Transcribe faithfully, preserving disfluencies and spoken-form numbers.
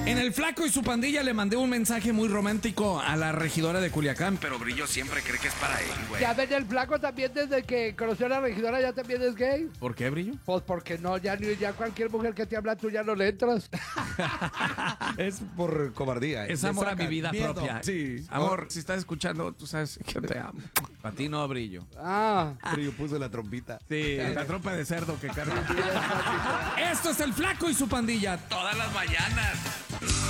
En el Flaco y su pandilla le mandé un mensaje muy romántico a la regidora de Culiacán, pero Brillo siempre cree que es para él, güey. Ya ven, el Flaco también desde que conoció a la regidora ya también es gay. ¿Por qué, Brillo? Pues porque no, ya, ni- ya cualquier mujer que te habla tú ya no le entras. Es por cobardía. Es Le amor a saca mi vida miedo. propia. Sí. Amor, si estás escuchando, tú sabes que te amo. A ti no, Brillo. Ah. Brillo puso la trompita. Sí, la trompa de cerdo que carga. Esto es el Flaco y su pandilla todas las mañanas.